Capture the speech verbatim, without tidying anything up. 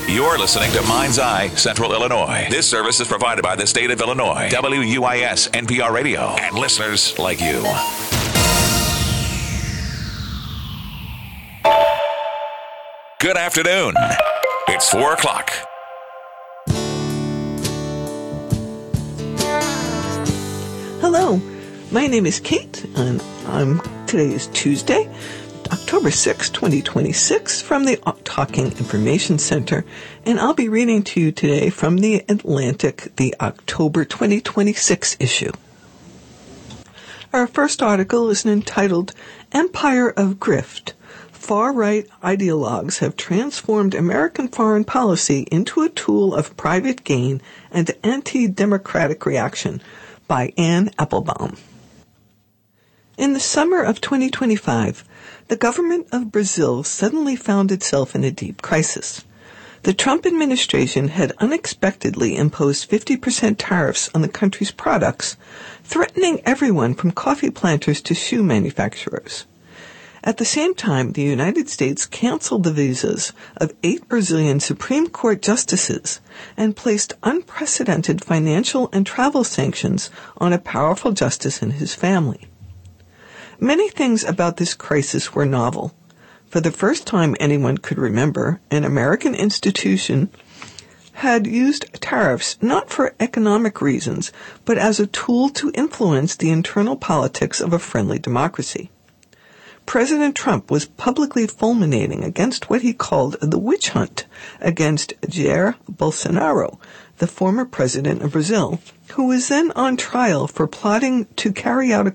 You're listening to Mind's Eye Central Illinois. This service is provided by the state of Illinois, W U I S N P R Radio, and listeners like you. Good afternoon. It's four o'clock. Hello, my name is Kate, and I'm, today is Tuesday, October sixth, twenty twenty-six, from the Talking Information Center, and I'll be reading to you today from the Atlantic, the October twenty twenty-six issue. Our first article is entitled, Empire of Grift. Far-right ideologues have transformed American foreign policy into a tool of private gain and anti-democratic reaction, by Anne Applebaum. In the summer of twenty twenty-five, the government of Brazil suddenly found itself in a deep crisis. The Trump administration had unexpectedly imposed fifty percent tariffs on the country's products, threatening everyone from coffee planters to shoe manufacturers. At the same time, the United States canceled the visas of eight Brazilian Supreme Court justices and placed unprecedented financial and travel sanctions on a powerful justice and his family. Many things about this crisis were novel. For the first time anyone could remember, an American institution had used tariffs not for economic reasons, but as a tool to influence the internal politics of a friendly democracy. President Trump was publicly fulminating against what he called the witch hunt against Jair Bolsonaro, the former president of Brazil, who was then on trial for plotting to carry out a